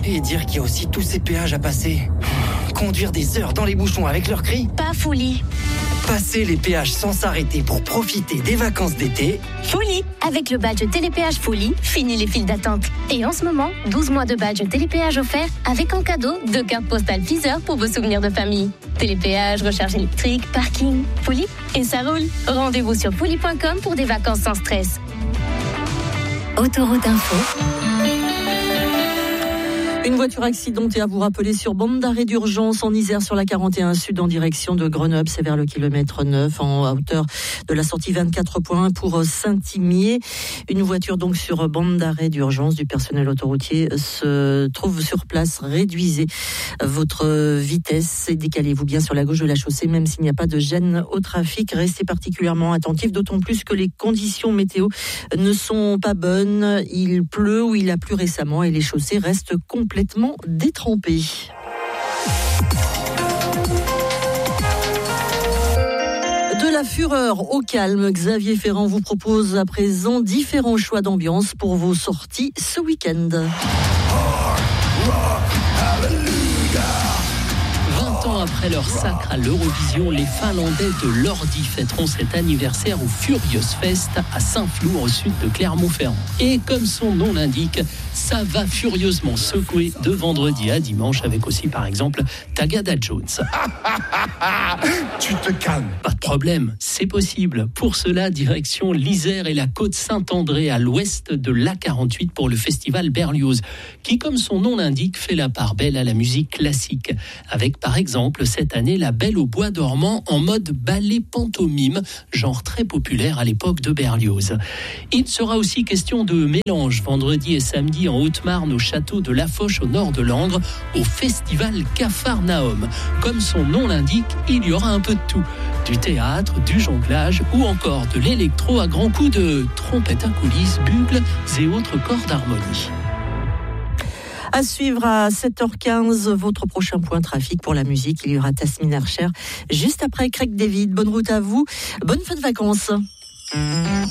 Et dire qu'il y a aussi tous ces péages à passer. Conduire des heures dans les bouchons avec leurs cris. Pas folie. Passer les péages sans s'arrêter pour profiter des vacances d'été. Folie. Avec le badge Télépéage Folie, fini les files d'attente. Et en ce moment, 12 mois de badge Télépéage offert avec en cadeau 2 cartes postales Viseur pour vos souvenirs de famille. Télépéage, recharge électrique, parking, Folie et ça roule. Rendez-vous sur folie.com pour des vacances sans stress. Autoroute Info. Une voiture accidentée à vous rappeler sur bande d'arrêt d'urgence en Isère sur la 41 Sud en direction de Grenoble. C'est vers le kilomètre 9 en hauteur de la sortie 24.1 pour Saint-Imier. Une voiture donc sur bande d'arrêt d'urgence du personnel autoroutier se trouve sur place. Réduisez votre vitesse et décalez-vous bien sur la gauche de la chaussée même s'il n'y a pas de gêne au trafic. Restez particulièrement attentifs, d'autant plus que les conditions météo ne sont pas bonnes. Il pleut ou il a plu récemment et les chaussées restent complètement détrempées. De la fureur au calme, Xavier Ferrand vous propose à présent différents choix d'ambiance pour vos sorties ce week-end. 20 ans après leur sacre à l'Eurovision, les Finlandais de l'Ordi fêteront cet anniversaire au Furious Fest à Saint-Flour, au sud de Clermont-Ferrand. Et comme son nom l'indique, ça va furieusement secouer de vendredi à dimanche, avec aussi par exemple Tagada Jones. Tu te calmes. Pas de problème, c'est possible. Pour cela, direction l'Isère et la côte Saint-André à l'ouest de l'A48 pour le festival Berlioz, qui, comme son nom l'indique, fait la part belle à la musique classique. Avec par exemple cette année la Belle au bois dormant en mode ballet pantomime, genre très populaire à l'époque de Berlioz. Il sera aussi question de mélange vendredi et samedi en Haute-Marne au château de La Foch au nord de Langres au festival Capharnaüm. Comme son nom l'indique, il y aura un peu de tout. Du théâtre, du jonglage ou encore de l'électro à grands coups de trompette à coulisses, bugles et autres corps d'harmonie. À suivre à 7h15, votre prochain point trafic pour la musique. Il y aura Tasmin Archer juste après Craig David. Bonne route à vous, bonne fin de vacances.